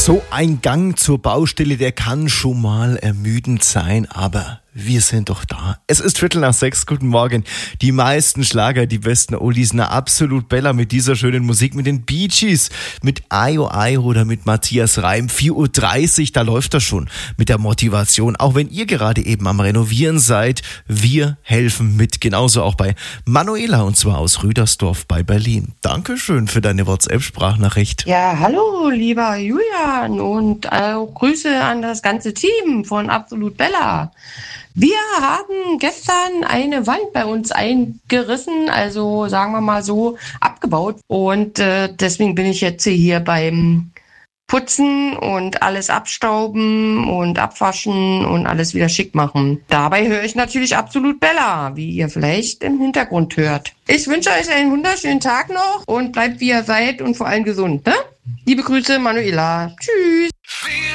So ein Gang zur Baustelle, der kann schon mal ermüdend sein, aber wir sind doch da. Es ist 5:45, guten Morgen. Die meisten Schlager, die besten Oldies, na absolut Bella mit dieser schönen Musik, mit den Bee Gees, mit Ayo Ayo oder mit Matthias Reim. 4:30 Uhr, da läuft das schon mit der Motivation. Auch wenn ihr gerade eben am Renovieren seid, wir helfen mit. Genauso auch bei Manuela, und zwar aus Rüdersdorf bei Berlin. Dankeschön für deine WhatsApp-Sprachnachricht. Ja, hallo, lieber Julian, und auch Grüße an das ganze Team von Absolut Bella. Wir haben gestern eine Wand bei uns eingerissen, also sagen wir mal so abgebaut. Und deswegen bin ich jetzt hier beim Putzen und alles abstauben und abwaschen und alles wieder schick machen. Dabei höre ich natürlich Absolut Bella, wie ihr vielleicht im Hintergrund hört. Ich wünsche euch einen wunderschönen Tag noch und bleibt wie ihr seid und vor allem gesund, ne? Liebe Grüße, Manuela. Tschüss.